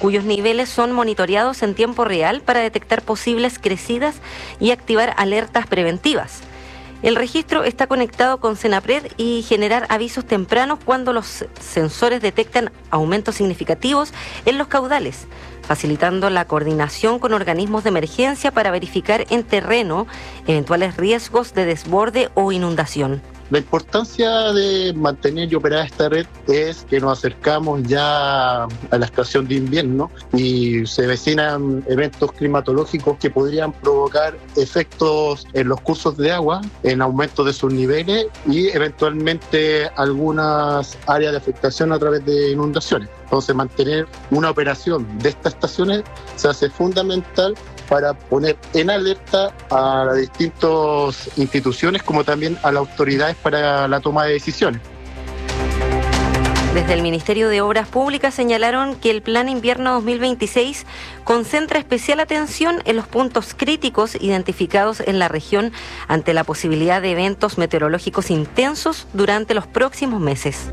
cuyos niveles son monitoreados en tiempo real para detectar posibles crecidas y activar alertas preventivas. El registro está conectado con Senapred y generar avisos tempranos cuando los sensores detectan aumentos significativos en los caudales, facilitando la coordinación con organismos de emergencia para verificar en terreno eventuales riesgos de desborde o inundación. La importancia de mantener y operar esta red es que nos acercamos ya a la estación de invierno y se vecinan eventos climatológicos que podrían provocar efectos en los cursos de agua, en aumento de sus niveles y eventualmente algunas áreas de afectación a través de inundaciones. Entonces, mantener una operación de estas estaciones se hace fundamental para poner en alerta a las distintas instituciones como también a las autoridades para la toma de decisiones. Desde el Ministerio de Obras Públicas señalaron que el Plan Invierno 2026 concentra especial atención en los puntos críticos identificados en la región ante la posibilidad de eventos meteorológicos intensos durante los próximos meses.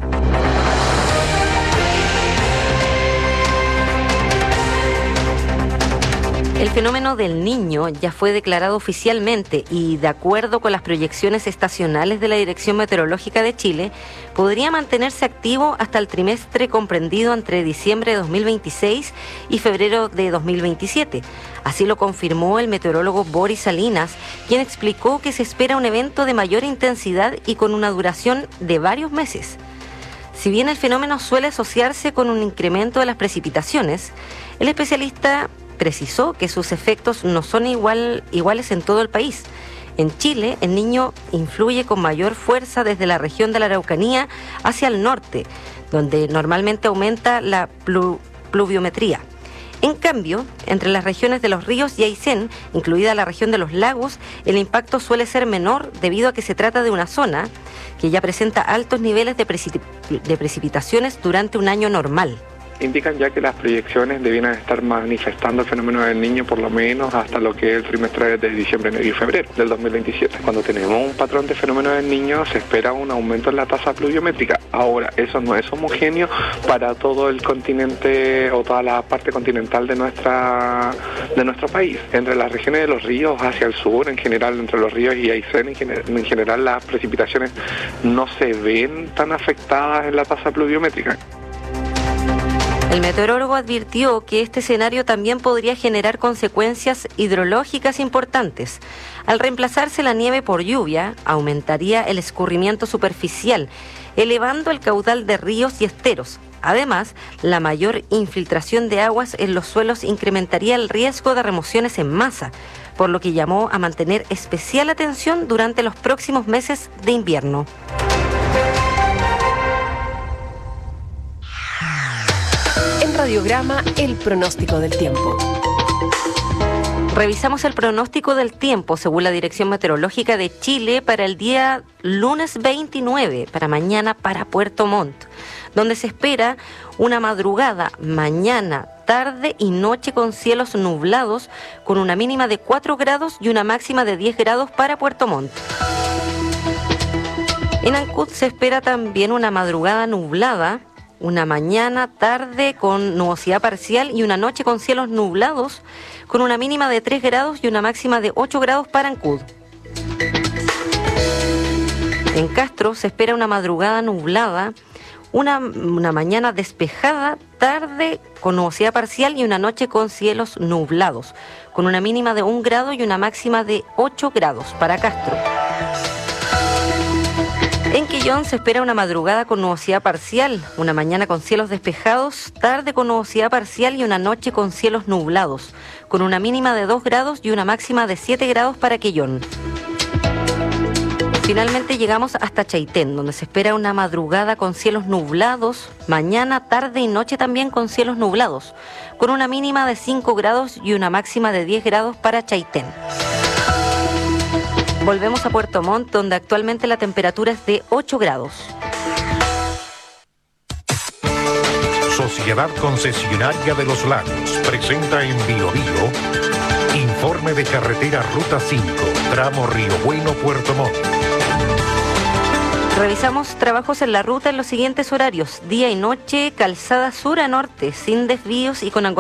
El fenómeno del Niño ya fue declarado oficialmente y, de acuerdo con las proyecciones estacionales de la Dirección Meteorológica de Chile, podría mantenerse activo hasta el trimestre comprendido entre diciembre de 2026 y febrero de 2027. Así lo confirmó el meteorólogo Boris Salinas, quien explicó que se espera un evento de mayor intensidad y con una duración de varios meses. Si bien el fenómeno suele asociarse con un incremento de las precipitaciones, el especialista precisó que sus efectos no son iguales en todo el país. En Chile, el Niño influye con mayor fuerza desde la región de la Araucanía hacia el norte, donde normalmente aumenta la pluviometría. En cambio, entre las regiones de los ríos y Aysén, incluida la región de los lagos, el impacto suele ser menor debido a que se trata de una zona que ya presenta altos niveles de precipitaciones durante un año normal. Indican ya que las proyecciones debieran estar manifestando el fenómeno del Niño por lo menos hasta lo que es el trimestre de diciembre, enero y febrero del 2027. Cuando tenemos un patrón de fenómeno del Niño se espera un aumento en la tasa pluviométrica. Ahora, eso no es homogéneo para todo el continente o toda la parte continental de nuestro país. Entre las regiones de los ríos hacia el sur, en general entre los ríos y Aysén, en general las precipitaciones no se ven tan afectadas en la tasa pluviométrica. El meteorólogo advirtió que este escenario también podría generar consecuencias hidrológicas importantes. Al reemplazarse la nieve por lluvia, aumentaría el escurrimiento superficial, elevando el caudal de ríos y esteros. Además, la mayor infiltración de aguas en los suelos incrementaría el riesgo de remociones en masa, por lo que llamó a mantener especial atención durante los próximos meses de invierno. Radiograma, el pronóstico del tiempo. Revisamos el pronóstico del tiempo según la Dirección Meteorológica de Chile para el día lunes 29, para mañana, para Puerto Montt, donde se espera una madrugada, mañana, tarde y noche con cielos nublados, con una mínima de 4 grados y una máxima de 10 grados para Puerto Montt. En Ancud se espera también una madrugada nublada, una mañana, tarde con nubosidad parcial y una noche con cielos nublados, con una mínima de 3 grados y una máxima de 8 grados para Ancud. En Castro se espera una madrugada nublada, una mañana despejada, tarde con nubosidad parcial y una noche con cielos nublados, con una mínima de 1 grado y una máxima de 8 grados para Castro. En Quillón se espera una madrugada con nubosidad parcial, una mañana con cielos despejados, tarde con nubosidad parcial y una noche con cielos nublados, con una mínima de 2 grados y una máxima de 7 grados para Quillón. Finalmente llegamos hasta Chaitén, donde se espera una madrugada con cielos nublados, mañana, tarde y noche también con cielos nublados, con una mínima de 5 grados y una máxima de 10 grados para Chaitén. Volvemos a Puerto Montt, donde actualmente la temperatura es de 8 grados. Sociedad Concesionaria de los Lagos presenta en Biobío informe de carretera Ruta 5, tramo Río Bueno, Puerto Montt. Revisamos trabajos en la ruta en los siguientes horarios: día y noche, calzada sur a norte, sin desvíos y con